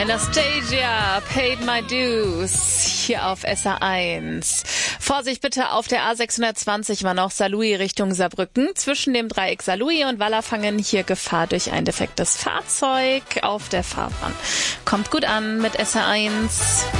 Anastasia, Paid My Dues, hier auf SR1. Vorsicht bitte auf der A620 war noch Saarlouis Richtung Saarbrücken. Zwischen dem Dreieck Saarlouis und Wallerfangen hier Gefahr durch ein defektes Fahrzeug auf der Fahrbahn. Kommt gut an mit SR1.